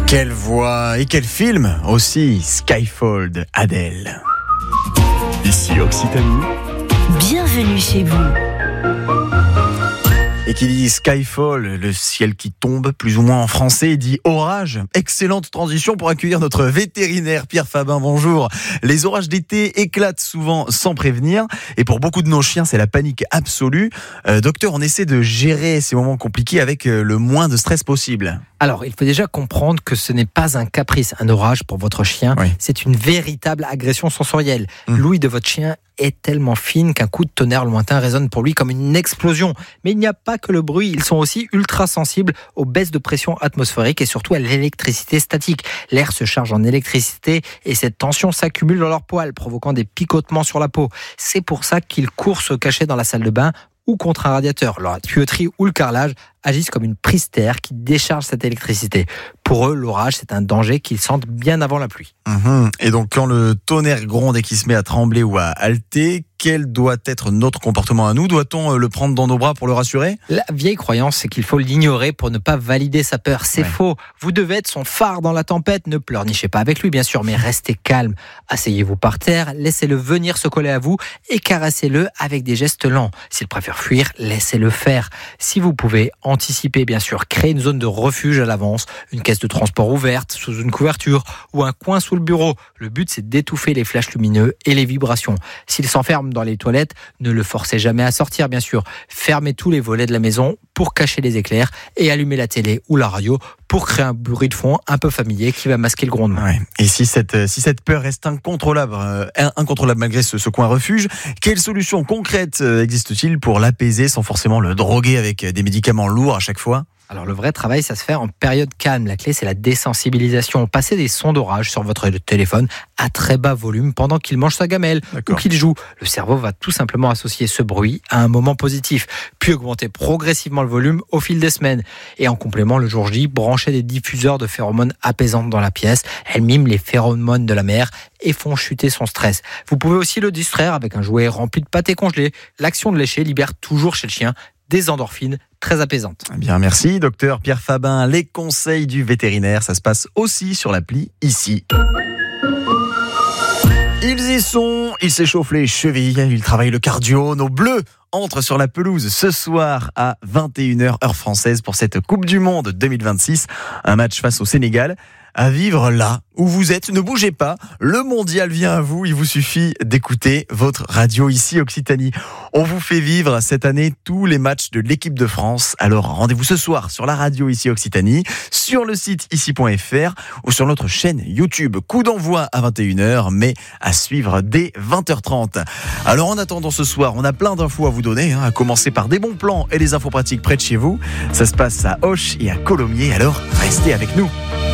Quelle voix et quel film aussi, Skyfall de Adèle. Ici Occitanie. Bienvenue chez vous. Et qui dit Skyfall, le ciel qui tombe, plus ou moins en français, dit orage. Excellente transition pour accueillir notre vétérinaire Pierre Fabin, bonjour. Les orages d'été éclatent souvent sans prévenir, et pour beaucoup de nos chiens, c'est la panique absolue. Docteur, on essaie de gérer ces moments compliqués avec le moins de stress possible. Alors, il faut déjà comprendre que ce n'est pas un caprice, un orage pour votre chien. Oui. C'est une véritable agression sensorielle. L'ouïe de votre chien est tellement fine qu'un coup de tonnerre lointain résonne pour lui comme une explosion. Mais il n'y a pas que le bruit, ils sont aussi ultra sensibles aux baisses de pression atmosphérique et surtout à l'électricité statique. L'air se charge en électricité et cette tension s'accumule dans leurs poils, provoquant des picotements sur la peau. C'est pour ça qu'ils courent se cacher dans la salle de bain ou contre un radiateur. La tuyauterie ou le carrelage agissent comme une prise terre qui décharge cette électricité. Pour eux, l'orage, c'est un danger qu'ils sentent bien avant la pluie. Et donc, quand le tonnerre gronde et qu'il se met à trembler ou à halter, quel doit être notre comportement à nous ? Doit-on le prendre dans nos bras pour le rassurer ? La vieille croyance, c'est qu'il faut l'ignorer pour ne pas valider sa peur. C'est faux. Vous devez être son phare dans la tempête. Ne pleurnichez pas avec lui, bien sûr, mais restez calme. Asseyez-vous par terre, laissez-le venir se coller à vous et caressez-le avec des gestes lents. S'il préfère fuir, laissez-le faire. Si vous pouvez, anticipez, bien sûr. Créez une zone de refuge à l'avance, une caisse de transport ouverte, sous une couverture ou un coin sous le bureau. Le but, c'est d'étouffer les flashs lumineux et les vibrations. S'il s'enferme dans les toilettes, ne le forcez jamais à sortir, bien sûr. Fermez tous les volets de la maison pour cacher les éclairs et allumez la télé ou la radio pour créer un bruit de fond un peu familier qui va masquer le grondement. Ouais. Et si cette peur reste incontrôlable malgré ce coin refuge, quelles solutions concrètes existent-ils pour l'apaiser sans forcément le droguer avec des médicaments lourds à chaque fois ? Alors le vrai travail, ça se fait en période calme. La clé, c'est la désensibilisation. Passez des sons d'orage sur votre téléphone à très bas volume pendant qu'il mange sa gamelle ou qu'il joue. Le cerveau va tout simplement associer ce bruit à un moment positif, puis augmenter progressivement le volume au fil des semaines. Et en complément, le jour J, branchez des diffuseurs de phéromones apaisantes dans la pièce. Elles miment les phéromones de la mère et font chuter son stress. Vous pouvez aussi le distraire avec un jouet rempli de pâté congelé. L'action de lécher libère toujours chez le chien des endorphines très apaisantes. Bien, merci, docteur Pierre Fabin. Les conseils du vétérinaire, ça se passe aussi sur l'appli Ici. Ils y sont, ils s'échauffent les chevilles, ils travaillent le cardio. Nos bleus entrent sur la pelouse ce soir à 21h heure française pour cette Coupe du Monde 2026. Un match face au Sénégal. À vivre là où vous êtes, ne bougez pas, le mondial vient à vous, il vous suffit d'écouter votre radio Ici Occitanie. On vous fait vivre cette année tous les matchs de l'équipe de France, alors rendez-vous ce soir sur la radio Ici Occitanie, sur le site ici.fr ou sur notre chaîne YouTube. Coup d'envoi à 21h, mais à suivre dès 20h30. Alors en attendant ce soir, on a plein d'infos à vous donner, à commencer par des bons plans et des infos pratiques près de chez vous. Ça se passe à Auch et à Colomiers, alors restez avec nous.